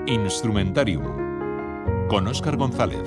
Instrumentarium con Óscar González.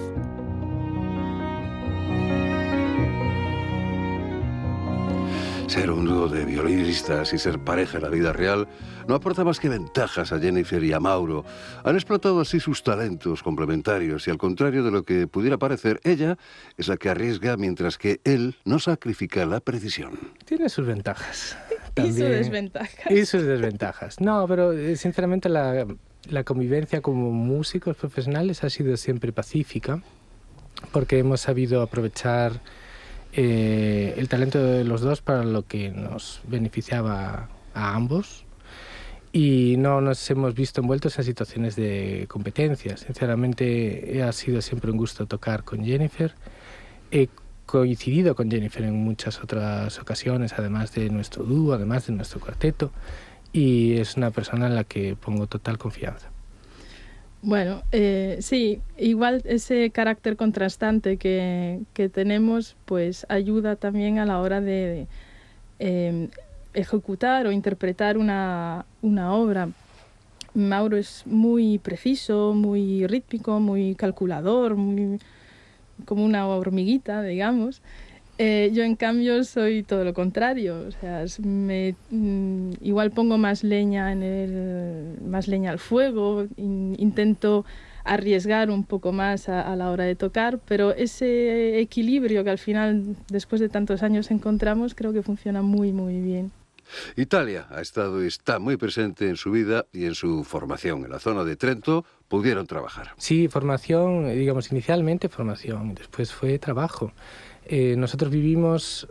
Ser un dúo de violinistas y ser pareja en la vida real no aporta más que ventajas a Jennifer y a Mauro. Han explotado así sus talentos complementarios y, al contrario de lo que pudiera parecer, ella es la que arriesga mientras que él no sacrifica la precisión. Tiene sus ventajas. También. Y sus desventajas. Y sus desventajas. No, pero sinceramente la convivencia como músicos profesionales ha sido siempre pacífica, porque hemos sabido aprovechar el talento de los dos para lo que nos beneficiaba a ambos, y no nos hemos visto envueltos en situaciones de competencia. Sinceramente ha sido siempre un gusto tocar con Jennifer. He coincidido con Jennifer en muchas otras ocasiones, además de nuestro dúo, además de nuestro cuarteto, y es una persona en la que pongo total confianza. Bueno, sí, igual ese carácter contrastante que tenemos pues ayuda también a la hora de ejecutar o interpretar una obra. Mauro es muy preciso, muy rítmico, muy calculador, muy como una hormiguita, digamos. Yo, en cambio, soy todo lo contrario. O sea, igual pongo más leña al fuego, intento arriesgar un poco más a la hora de tocar, pero ese equilibrio que al final, después de tantos años, encontramos, creo que funciona muy, muy bien. Italia ha estado y está muy presente en su vida y en su formación. En la zona de Trento pudieron trabajar. Sí, formación, digamos, inicialmente formación, después fue trabajo. Nosotros vivimos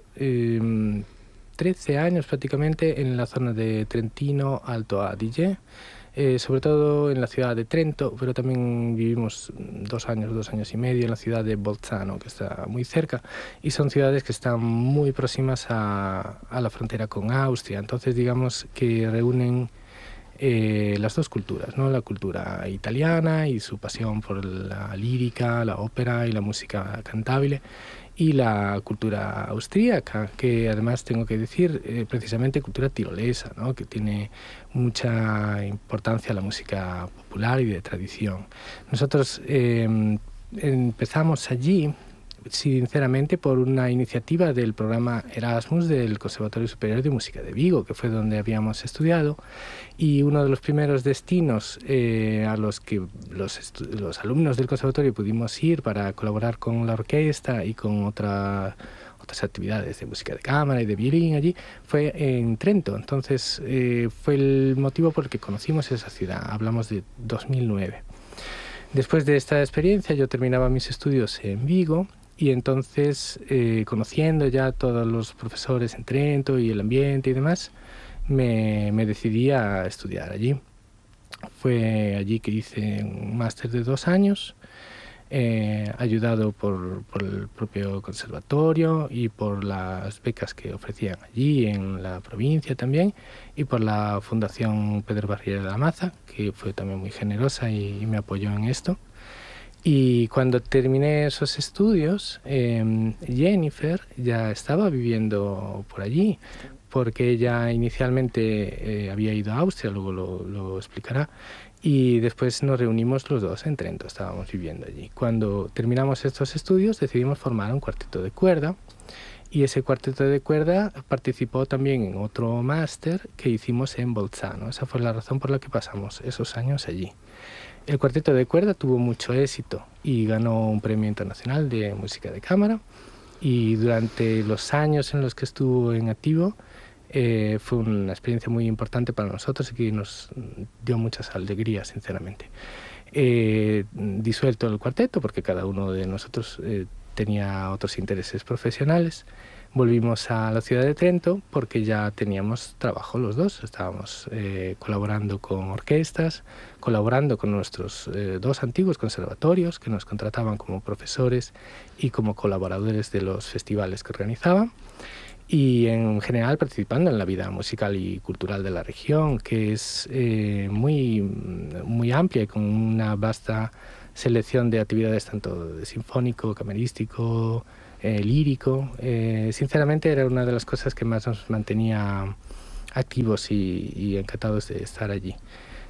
13 años prácticamente en la zona de Trentino Alto Adige, sobre todo en la ciudad de Trento, pero también vivimos 2 años y medio en la ciudad de Bolzano, que está muy cerca, y son ciudades que están muy próximas a la frontera con Austria. Entonces, digamos que reúnen las dos culturas, ¿no? La cultura italiana y su pasión por la lírica, la ópera y la música cantabile, y la cultura austríaca, que además tengo que decir precisamente cultura tirolesa, ¿no? Que tiene mucha importancia la música popular y de tradición. Nosotros empezamos allí sinceramente por una iniciativa del programa Erasmus del Conservatorio Superior de Música de Vigo, que fue donde habíamos estudiado, y uno de los primeros destinos a los que los alumnos del conservatorio pudimos ir para colaborar con la orquesta y con otras actividades de música de cámara y de violín allí, fue en Trento. Entonces fue el motivo por el que conocimos esa ciudad. Hablamos de 2009. Después de esta experiencia yo terminaba mis estudios en Vigo, y entonces, conociendo ya a todos los profesores en Trento y el ambiente y demás, me decidí a estudiar allí. Fue allí que hice un máster de 2 años, ayudado por el propio conservatorio y por las becas que ofrecían allí en la provincia también, y por la Fundación Pedro Barriera de la Maza, que fue también muy generosa y me apoyó en esto. Y cuando terminé esos estudios, Jennifer ya estaba viviendo por allí, porque ella inicialmente había ido a Austria, luego lo explicará, y después nos reunimos los dos en Trento, estábamos viviendo allí. Cuando terminamos estos estudios decidimos formar un cuarteto de cuerda, y ese cuarteto de cuerda participó también en otro máster que hicimos en Bolzano. Esa fue la razón por la que pasamos esos años allí. El cuarteto de cuerda tuvo mucho éxito y ganó un premio internacional de música de cámara, y durante los años en los que estuvo en activo fue una experiencia muy importante para nosotros y que nos dio muchas alegrías, sinceramente. Disuelto el cuarteto porque cada uno de nosotros tenía otros intereses profesionales. Volvimos a la ciudad de Trento porque ya teníamos trabajo los dos. Estábamos colaborando con orquestas, colaborando con nuestros 2 antiguos conservatorios que nos contrataban como profesores y como colaboradores de los festivales que organizaban, y en general participando en la vida musical y cultural de la región, que es muy, muy amplia y con una vasta selección de actividades tanto de sinfónico, camerístico, lírico. Sinceramente era una de las cosas que más nos mantenía activos y encantados de estar allí.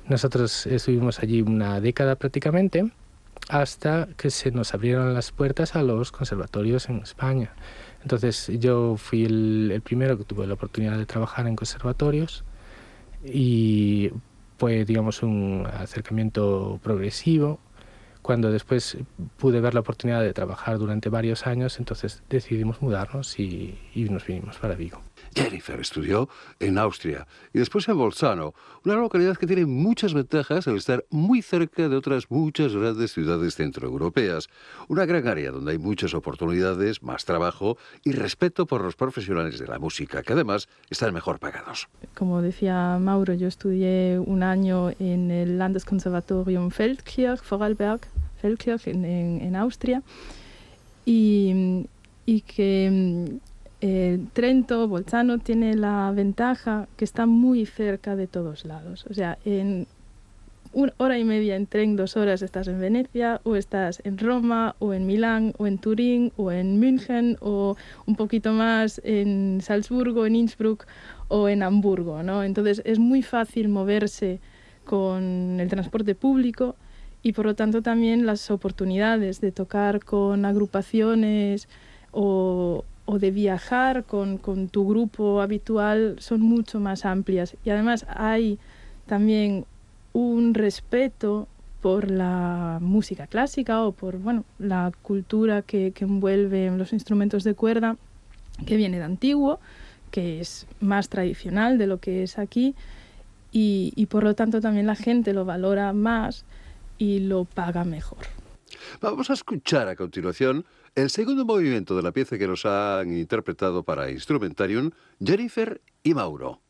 Nosotros estuvimos allí una década prácticamente, hasta que se nos abrieron las puertas a los conservatorios en España. Entonces yo fui el primero que tuve la oportunidad de trabajar en conservatorios y fue, digamos, un acercamiento progresivo. Cuando después pude ver la oportunidad de trabajar durante varios años, entonces decidimos mudarnos y nos vinimos para Vigo. Jennifer estudió en Austria y después en Bolzano, una localidad que tiene muchas ventajas al estar muy cerca de otras muchas grandes ciudades centroeuropeas. Una gran área donde hay muchas oportunidades, más trabajo y respeto por los profesionales de la música, que además están mejor pagados. Como decía Mauro, yo estudié un año en el Landeskonservatorium Feldkirch, Vorarlberg, Feldkirch, en Austria, y que Trento, Bolzano, tiene la ventaja que está muy cerca de todos lados. O sea, en 1 hora y media en tren, 2 horas estás en Venecia, o estás en Roma, o en Milán, o en Turín, o en München, o un poquito más en Salzburgo, en Innsbruck, o en Hamburgo, ¿no? Entonces es muy fácil moverse con el transporte público y por lo tanto también las oportunidades de tocar con agrupaciones o de viajar con tu grupo habitual son mucho más amplias. Y además hay también un respeto por la música clásica o por, bueno, la cultura que envuelve los instrumentos de cuerda, que viene de antiguo, que es más tradicional de lo que es aquí, y por lo tanto también la gente lo valora más y lo paga mejor. Vamos a escuchar a continuación el segundo movimiento de la pieza que nos han interpretado para Instrumentarium Jennifer y Mauro.